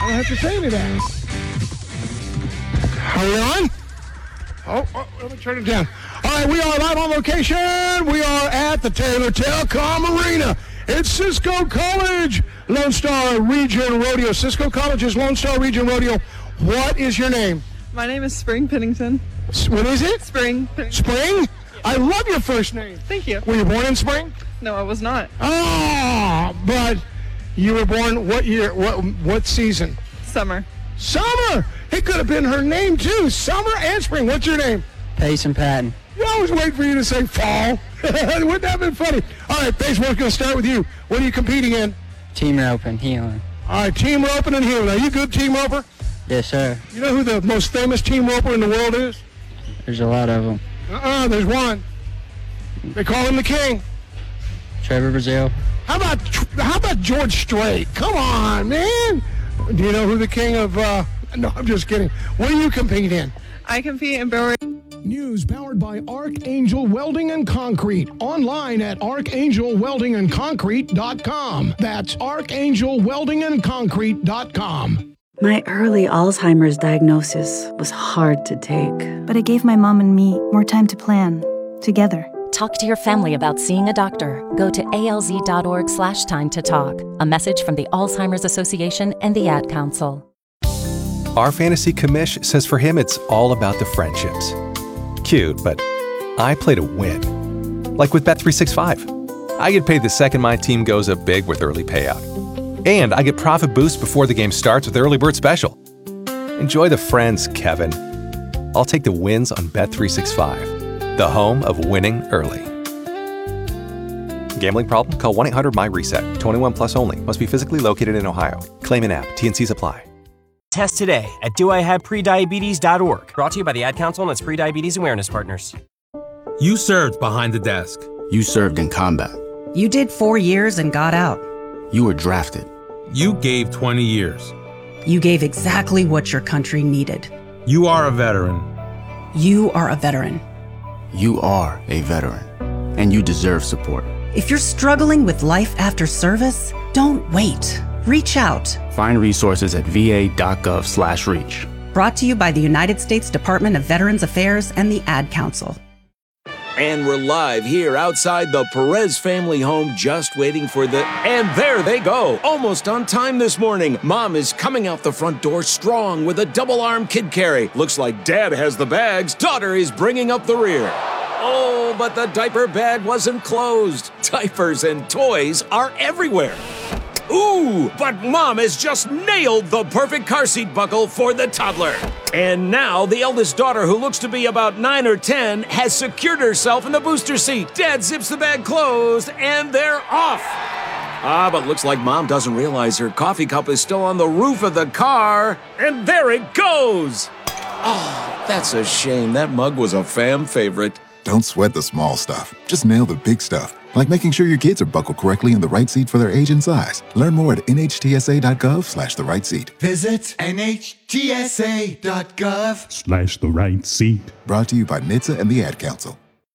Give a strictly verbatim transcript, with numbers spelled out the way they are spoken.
don't have to say any of that. Are we on? Oh, oh, let me turn it down. All right, we are live on location. We are at the Taylor Telecom Arena. It's Cisco College Lone Star Region Rodeo. Cisco College's Lone Star Region Rodeo. What is your name? My name is Spring Pennington. What is it? Spring. Spring? I love your first name. Thank you. Were you born in spring? No, I was not. Oh, but you were born what year? What what season? Summer. Summer! It could have been her name too. Summer and spring. What's your name? Payson Patton. You always wait for you to say fall. Wouldn't that have been funny? All right, Pace, we're going to start with you. What are you competing in? Team roping, heeling. All right, team roping and heeling. Are you a good team roper? Yes, sir. You know who the most famous team roper in the world is? There's a lot of them. Uh-uh, there's one. They call him the king. Trevor Brazil. How about how about George Strait? Come on, man. Do you know who the king of, uh, no, I'm just kidding. What do you compete in? I compete in barrel. News powered by Archangel Welding and Concrete. Online at archangel welding and concrete dot com. That's archangel welding and concrete dot com. My early Alzheimer's diagnosis was hard to take. But it gave my mom and me more time to plan, together. Talk to your family about seeing a doctor. Go to alz.org slash time to talk. A message from the Alzheimer's Association and the Ad Council. Our fantasy commish says for him it's all about the friendships. Cute, but I play to win. Like with Bet three sixty-five. I get paid the second my team goes up big with early payout. And I get profit boost before the game starts with Early Bird Special. Enjoy the friends, Kevin. I'll take the wins on Bet three sixty-five, the home of winning early. Gambling problem? Call one eight hundred M Y reset. twenty-one plus only. Must be physically located in Ohio. Claim in app. T and Cs apply. Test today at do I have prediabetes dot org. Brought to you by the Ad Council and its Prediabetes Awareness Partners. You served behind the desk. You served in combat. You did four years and got out. You were drafted. You gave twenty years. You gave exactly what your country needed. You are a veteran. You are a veteran. You are a veteran, and you deserve support. If you're struggling with life after service, don't wait. Reach out. Find resources at va.gov slash reach. Brought to you by the United States Department of Veterans Affairs and the Ad Council. And we're live here outside the Perez family home, just waiting for the... And there they go, almost on time this morning. Mom is coming out the front door strong with a double-arm kid carry. Looks like Dad has the bags. Daughter is bringing up the rear. Oh, but the diaper bag wasn't closed. Diapers and toys are everywhere. Ooh, but Mom has just nailed the perfect car seat buckle for the toddler. And now the eldest daughter, who looks to be about nine or ten, has secured herself in the booster seat. Dad zips the bag closed, and they're off. Ah, but looks like Mom doesn't realize her coffee cup is still on the roof of the car. And there it goes. Oh, that's a shame. That mug was a fam favorite. Don't sweat the small stuff. Just nail the big stuff. Like making sure your kids are buckled correctly in the right seat for their age and size. Learn more at nhtsa.gov slash the right seat. Visit nhtsa.gov slash the right seat. Brought to you by N H T S A and the Ad Council.